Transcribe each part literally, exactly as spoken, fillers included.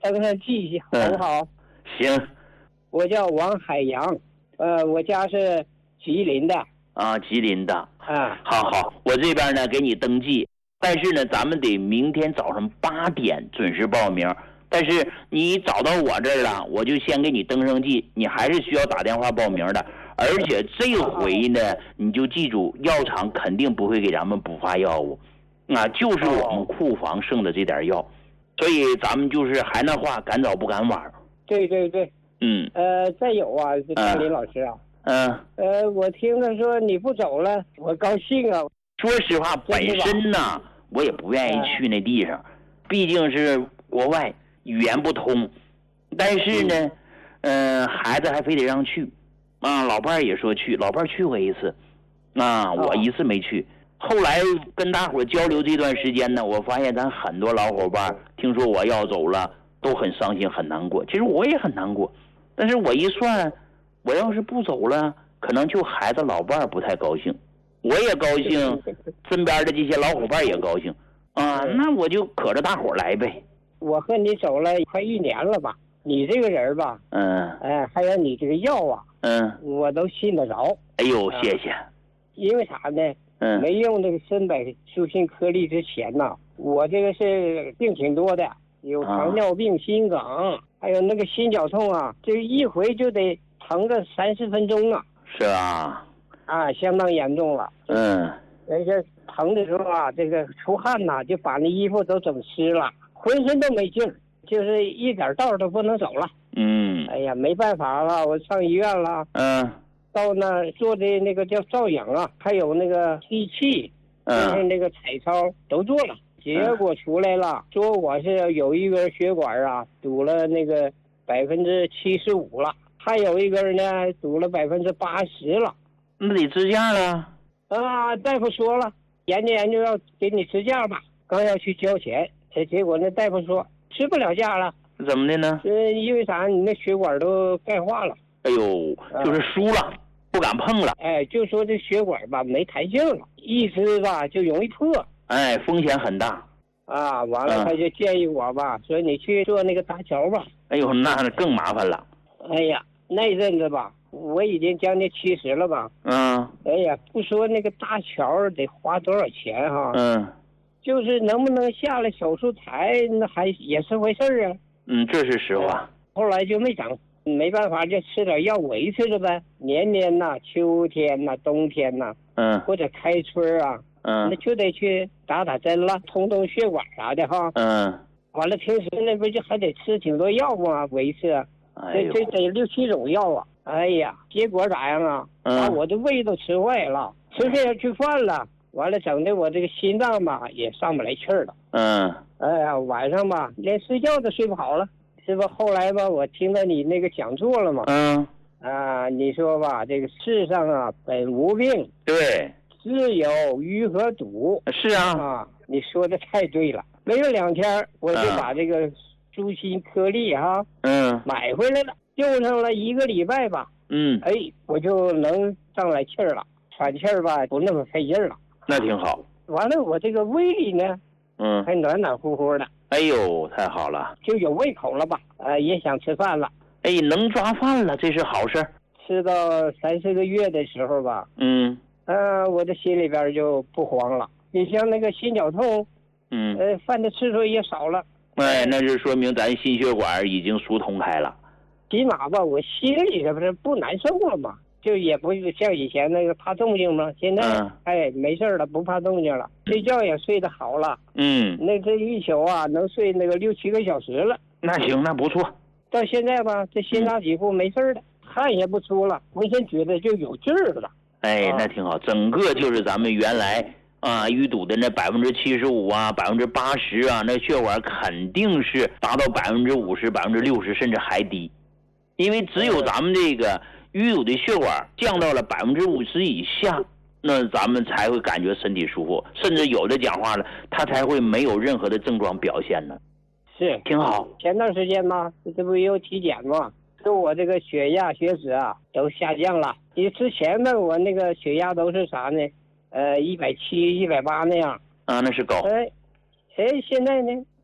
登上记好不好？ 嗯、行。 我叫王海洋，呃，我家是吉林的。 啊，吉林的。 啊， 好好，我这边呢给你登记，但是呢，咱们得明天早上八点准时报名。但是你找到我这儿了，我就先给你登上记，你还是需要打电话报名的。而且这回呢，你就记住，药厂肯定不会给咱们补发药物，啊，就是我们库房剩的这点药，所以咱们就是还那话，赶早不赶晚。 对对对， 嗯， 呃，再有啊，大林老师啊， 嗯， 呃，我听他说你不走了，我高兴啊。 说实话，本身呢，我也不愿意去那地方，毕竟是国外，语言不通。但是呢，嗯、呃，孩子还非得让去，啊，老伴儿也说去，老伴儿去过一次，啊，我一次没去。后来跟大伙交流这段时间呢，我发现咱很多老伙伴听说我要走了，都很伤心很难过。其实我也很难过，但是我一算，我要是不走了，可能就孩子老伴儿不太高兴，我也高兴，身边的这些老伙伴也高兴啊，那我就可着大伙来呗。 我和你走了快一年了吧，你这个人吧， 嗯， 哎，还有你这个药啊， 嗯， 我都信得着。 哎呦，谢谢。 因为啥呢？ 嗯， 没用这个参百舒心颗粒之前呐，我这个是病挺多的，有糖尿病、心梗，啊、还有那个心绞痛啊，这一回就得疼个三十分钟啊。 是啊， 啊，相当严重了。 嗯， 而且疼的时候啊，这个出汗呐、啊，就把那衣服都整湿了，浑身都没劲儿，就是一点道都不能走了。 嗯， 哎呀，没办法了，我上医院了。 嗯。 到那做的那个叫照影啊，还有那个仪器，就是那个彩超都做了，结果出来了，说我是有一根血管啊堵了那个百分之七十五了，还有一根呢堵了百分之八十了， 那得支架了。 啊，大夫说了，研究研究要给你支架吧，刚要去交钱，结结果那大夫说支不了架了。 怎么的呢？ 呃，因为啥？你那血管都钙化了。 哎呦，就是疏了。啊，不敢碰了， 哎，就说这血管吧没弹性了，一支吧就容易破， 哎，风险很大啊。完了，他就建议我吧，嗯、说你去做那个搭桥吧。 哎呦，那更麻烦了。 哎呀，那阵子吧，我已经将近七十了吧。 嗯。 哎呀，不说那个搭桥得花多少钱哈。 嗯。 就是能不能下来手术台，那还也是回事儿啊。 嗯，这是实话。 后来就没整。没办法，就吃点药维持着呗。年年呐、秋天呐、冬天呐， 嗯， 或者开春啊， 嗯， 那就得去打打针了，通通血管啥的哈。 嗯， 完了，平时那不就还得吃挺多药吗？维持， 哎这这得六七种药啊。哎呀，结果咋样啊？ 嗯、 把我的胃都吃坏了，吃不下去饭了。完了，整的我这个心脏吧也上不来气儿了。 嗯， 哎呀，晚上吧连睡觉都睡不好了。是吧？后来吧，我听到你那个讲座了嘛。 嗯。 啊，你说吧，这个世上啊，本无病， 对， 自有淤和堵。 是啊。 啊，你说的太对了。没有两天，我就把这个舒心颗粒哈， 嗯， 买回来了，用上了一个礼拜吧。 嗯。 哎，我就能上来气儿了，喘气儿吧不那么费劲儿了。 那挺好。 完了，我这个胃里呢， 嗯， 还暖暖乎乎的。 哎呦，太好了， 就有胃口了吧？呃，也想吃饭了。 哎，能抓饭了，这是好事。 吃到三四个月的时候吧， 嗯， 呃，我的心里边就不慌了。你像那个心绞痛， 嗯， 呃，犯的次数也少了。 哎，那就说明咱心血管已经疏通开了。 起码吧，我心里这不是不难受了吗？就也不像以前那个怕动静嘛，现在、嗯、哎没事了，不怕动静了，睡觉也睡得好了。 嗯， 那这一宿啊，能睡那个六七个小时了。 那行，那不错。 到现在吧，这心脏几乎没事了，汗也不出了，浑身觉得就有劲儿了。 哎，那挺好，整个就是咱们原来啊淤堵的那百分之七十五啊，百分之八十啊，那血管肯定是达到百分之五十、百分之六十甚至还低，因为只有咱们这个。淤堵的血管降到了百分之五十以下，那咱们才会感觉身体舒服，甚至有的讲话了，他才会没有任何的症状表现呢。 是， 挺好。 前段时间嘛，这不也有体检嘛，说我这个血压、血脂啊都下降了。因为之前呢，我那个血压都是啥呢？呃，一百七、一百八那样。 啊，那是高。 哎，哎，现在呢，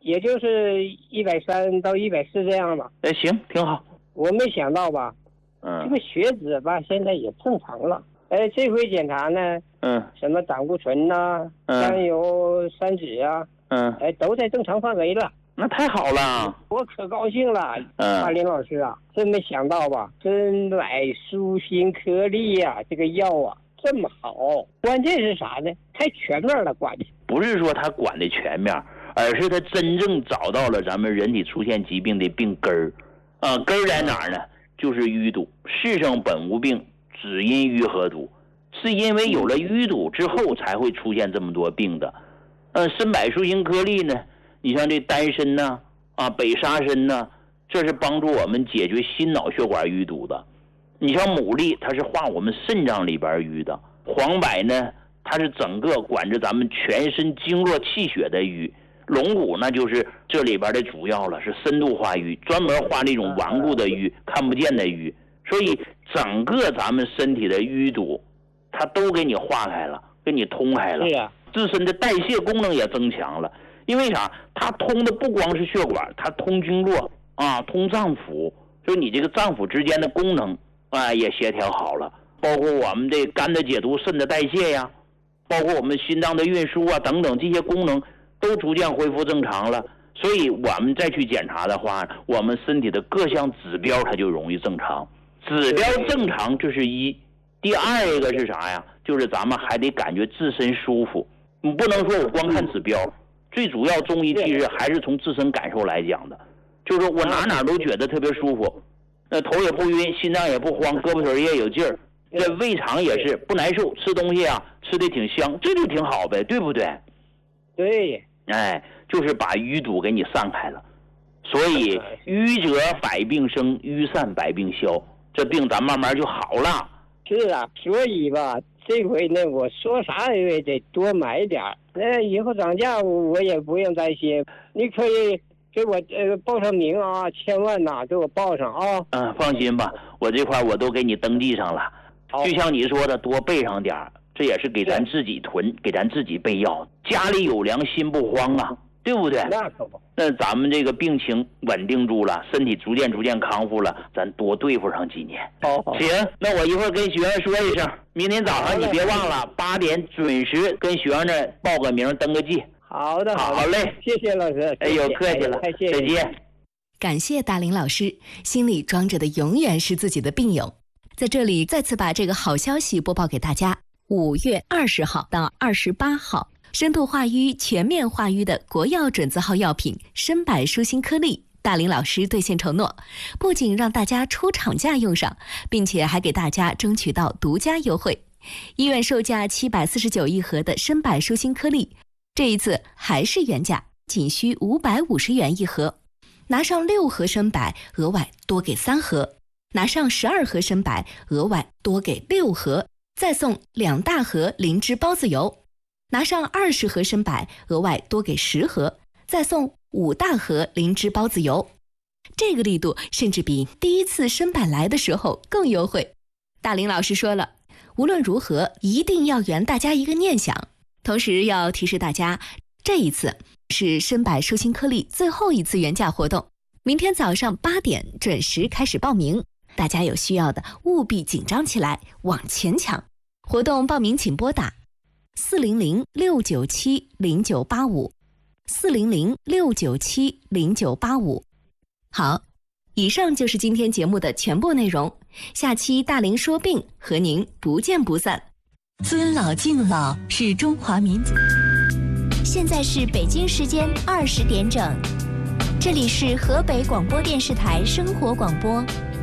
也就是一百三到一百四这样吧。 哎，行，挺好。 我没想到吧，嗯，这个血脂吧现在也正常了。哎，这回检查呢，嗯，什么胆固醇呐、啊、甘油三酯啊，嗯，哎，都在正常范围了。 那太好了， 我可高兴了。嗯，大林老师啊，真没想到吧，珍柏舒心颗粒呀、啊，这个药啊这么好。关键是啥呢？太全面了，管的。 不是说他管的全面，而是他真正找到了咱们人体出现疾病的病根儿。啊，根儿在哪儿呢？就是淤堵。世上本无病，只因淤合堵。是因为有了淤堵之后，才会出现这么多病的。呃，参柏舒心颗粒呢，你像这丹参呐、啊，北沙参呐，这是帮助我们解决心脑血管淤堵的。你像牡蛎，它是化我们肾脏里边淤的。黄柏呢，它是整个管着咱们全身经络气血的淤。龙骨呢，就是这里边的主要了，是深度化瘀，专门化那种顽固的瘀、看不见的瘀。所以整个咱们身体的淤堵，它都给你化开了，给你通开了。 对呀， 自身的代谢功能也增强了。因为啥？它通的不光是血管，它通经络啊，通脏腑，就你这个脏腑之间的功能啊也协调好了。包括我们的肝的解毒、肾的代谢呀，包括我们心脏的运输啊等等这些功能。都逐渐恢复正常了，所以我们再去检查的话，我们身体的各项指标它就容易正常。指标正常这是一，第二一个是啥呀？就是咱们还得感觉自身舒服。你不能说我光看指标，最主要中医其实还是从自身感受来讲的，就是我哪哪都觉得特别舒服，那头也不晕，心脏也不慌，胳膊腿也有劲儿，这胃肠也是不难受，吃东西啊吃的挺香，这就挺好呗，对不对？ 对。 哎，就是把淤堵给你散开了，所以淤者百病生，淤散百病消，这病咱慢慢就好了。 是啊，所以吧，这回呢，我说啥也得多买点儿，那以后涨价我也不用担心。你可以给我呃报上名啊，千万呐、啊，给我报上啊。 嗯，放心吧，我这块我都给你登记上了。就像你说的，多备上点儿。这也是给咱自己囤，给咱自己备药。家里有粮，心不慌啊，对不对？ 那可不。 那咱们这个病情稳定住了，身体逐渐逐渐康复了，咱多对付上几年。 好， 行，那我一会儿跟学员说一声，明天早上你别忘了八点准时跟学员那报个名，登个记。 好的， 好嘞， 谢谢老师。 哎呦，客气了， 哎、谢谢再见。 感谢大林老师，心里装着的永远是自己的病友。在这里再次把这个好消息播报给大家。五月二十号到二十八号，深度化瘀、全面化瘀的国药准字号药品参柏舒心颗粒，大林老师兑现承诺，不仅让大家出厂价用上，并且还给大家争取到独家优惠。医院售价七百四十九一盒的参柏舒心颗粒，这一次还是原价，仅需五百五十元一盒。拿上六盒参柏，额外多给三盒；拿上十二盒参柏，额外多给六盒。再送两大盒灵芝孢子油，拿上二十盒参柏，额外多给十盒，再送五大盒灵芝孢子油。这个力度甚至比第一次参柏来的时候更优惠。大林老师说了，无论如何一定要圆大家一个念想。同时要提示大家，这一次是参柏舒心颗粒最后一次原价活动，明天早上八点准时开始报名。大家有需要的务必紧张起来，往前抢！活动报名请拨打四零零六九七零九八五，四零零六九七零九八五。好，以上就是今天节目的全部内容。下期大林说病和您不见不散。 尊老敬老是中华民族。 现在是北京时间二十点整，这里是河北广播电视台生活广播